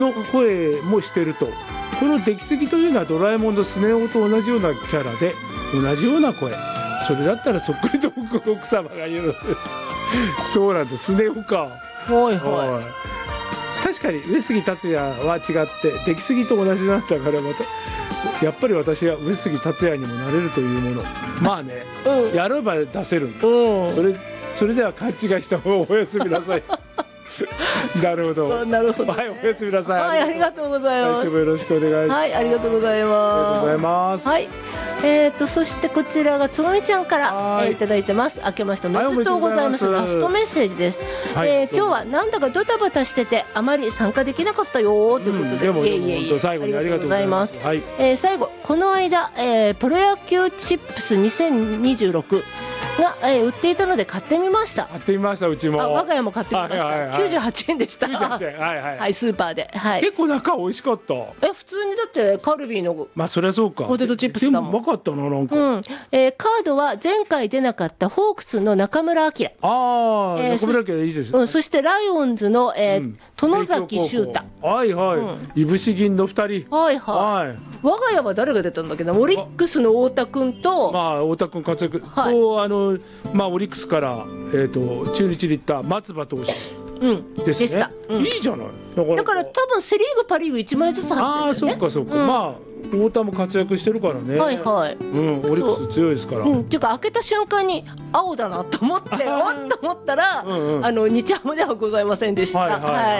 の声もしてると。この出来すぎというのはドラえもんのスネ夫と同じようなキャラで同じような声。それだったらそっくりと奥様が言うのです。そうなんです、スネ夫か。 はいはい。 確かに上杉達也は違って出来すぎと同じだったから、またやっぱり私は上杉達也にもなれるというもの。まあね、やれば出せるんだ。それでは勘違いした方がおやすみなさい。なるほど。 なるほど、 はい、おやすみなさい。 はい、ありがとうございます。 来週もよろしくお願いします。 はい、ありがとうございます。 ありがとうございます。 はい。そしてこちらがつぐみちゃんからいただいてます。明けましておめでとうございます。ラストメッセージです。今日はなんだかドタバタしててあまり参加できなかったよということで、 でも本当最後にありがとうございます。はい。 最後この間プロ野球チップス2026が、売っていたので買ってみました。 買ってみました。うちも。 我が家も買ってみました。98円でした。 98円。はいはい。 はい、スーパーで。はい。 結構中美味しかった。 普通にだってカルビーの。 まあそりゃそうか。 ポテトチップスだもん。 でもうまかったな、なんか。 カードは前回出なかったホークスの中村晃。 ああ、中村晃いいです。 そしてライオンズの外崎修太。 はいはい。いぶし銀の2人。 はいはい。我が家は誰が出たんだっけな。オリックスの太田君と。 まあ太田君活躍とまあオリックスから中日に行った松葉投手ですね。いいじゃない。 だから多分セリーグパリーグ1枚ずつ入ってるんだよね。 ああ、そうかそうか。まあ太田も活躍してるからね。 はいはい。 オリックス強いですから。 っていうか開けた瞬間に青だなと思っておっと思ったら日ハムではございませんでした。はい。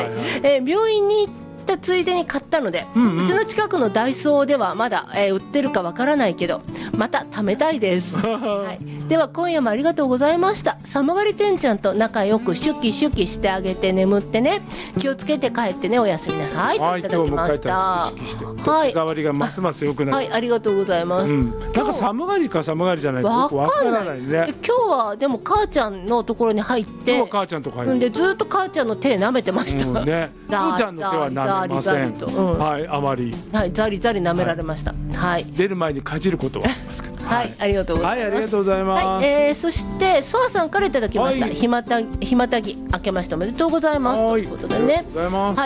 病院に行ったついでに買ったので、うちの近くのダイソーではまだ売ってるかわからないけどまた貯めたいです。はい。では今夜もありがとうございました。寒がりてんちゃんと仲良くシュキシュキしてあげて眠ってね。気をつけて帰ってね。おやすみなさいといただきました。 はい。触りがますます良くなる。 はい、ありがとうございます。 なんか寒がりか寒がりじゃないかわからないね。 今日はでも母ちゃんのところに入って、 今日は母ちゃんと入ってでずっと母ちゃんの手舐めてました。 母ちゃんの手は舐めません。はい、あまり。 はい、ザリザリ舐められました。はい。 出る前にかじることはありますか。 はい、ありがとうございます。 はい、ありがとうございます。 はい、そしてソワさんからいただきました。ひまたぎ明けましておめでとうございますということでね。はい、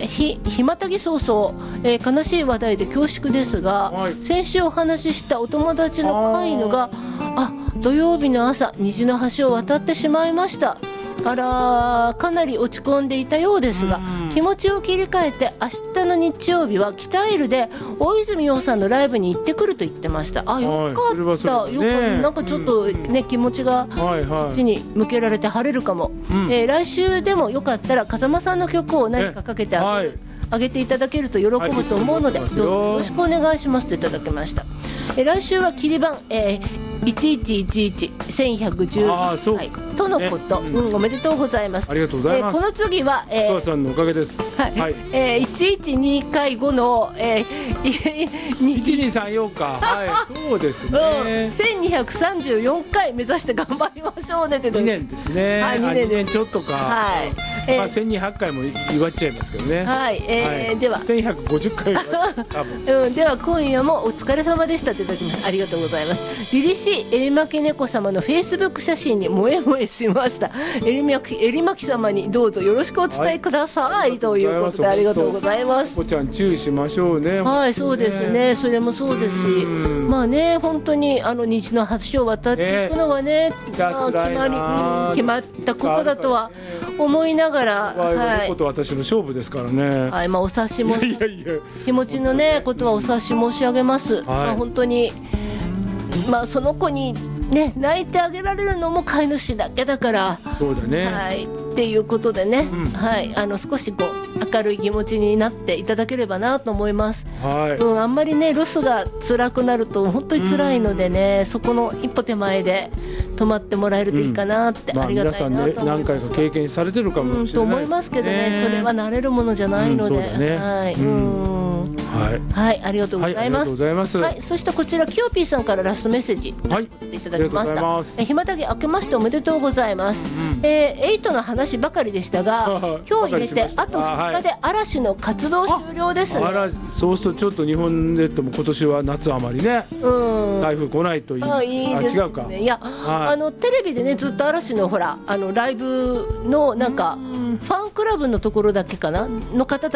ひまたぎ早々、悲しい話題で恐縮ですが、先週お話ししたお友達の飼い犬が土曜日の朝虹の橋を渡ってしまいました。かなり落ち込んでいたようですが、気持ちを切り替えて明日の日曜日は北エルで大泉洋さんのライブに行ってくると言ってました。よかった、なんかちょっとね気持ちがこっちに向けられて晴れるかも。来週でもよかったら風間さんの曲を何かかけてあげていただけると喜ぶと思うので、どうぞよろしくお願いしますといただきました。来週は切り番1111-1110回とのこと、おめでとうございます。 ありがとうございます。 この次は母さんのおかげです。 はい。112回後の 1234か。はい、そうですね。 1234回目指して頑張りましょうねって。 2年ですね。はい、2年ちょっとか。はい。まあ1200回も祝っちゃいますけどね。はい。では1150回多分。 では今夜もお疲れ様でしたといただきます。ありがとうございます。凛々しいエリマキ猫様のフェイスブック写真に萌え萌えしました。エリマキ様にどうぞよろしくお伝えください、ということでありがとうございます。 こちゃん注意しましょうね。 はい、そうですね。それもそうですし、まあね、本当に虹の橋を渡っていくのはね、決まったことだとは思いながら、 はい、私の勝負ですからね。 はい、まあお察しも気持ちのねことはお察し申し上げます。まあ本当に。まあその子にね泣いてあげられるのも飼い主だけだから、 そうだね、 はい、っていうことでね、はい、少しこう明るい気持ちになっていただければなと思います。はい、あんまりね留守が辛くなると本当に辛いのでね、そこの一歩手前で止まってもらえるといいかなって、ありがたいなと思います。 皆さんね何回か経験されてるかもしれないですね。 と思いますけどね、それは慣れるものじゃないので、はい。 はい、ありがとうございます。 はい、 そしてこちらキヨピーさんからラストメッセージいただきました。ひまたぎ明けましておめでとうございます。8の話ばかりでしたが、今日入れてあと2日で嵐の活動終了ですね。 そうするとちょっと日本列島も今年は夏あまりね、台風来ないといい。違うか。 いや、テレビでねずっと嵐のほらライブのなんかファンクラブのところだけかなの方たち